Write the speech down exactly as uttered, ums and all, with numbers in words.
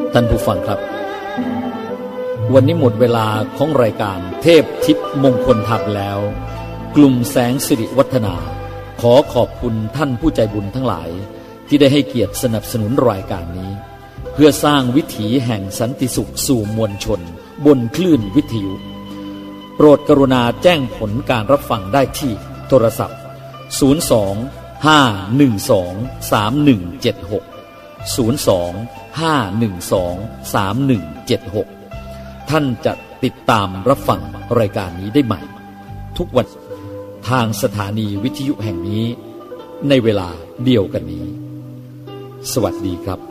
ท่านผู้ฟังครับวันนี้หมดเวลาของรายการเทพทิพย์มงคลธรรมแล้วกลุ่มแสงสิริวัฒนาขอขอบคุณท่านผู้ใจบุญทั้งหลายที่ได้ให้เกียรติสนับสนุนรายการนี้เพื่อสร้างวิถีแห่งสันติสุขสู่มวลชนบนคลื่นวิทยุโปรดกรุณาแจ้งผลการรับฟังได้ที่โทรศัพท์ศูนย์ สอง ห้า หนึ่ง สอง สาม หนึ่ง เจ็ด หก ศูนย์ สอง ห้า หนึ่ง สอง สาม หนึ่ง เจ็ด หกท่านจะติดตามรับฟังรายการนี้ได้ใหม่ทุกวันทางสถานีวิทยุแห่งนี้ในเวลาเดียวกันนี้สวัสดีครับ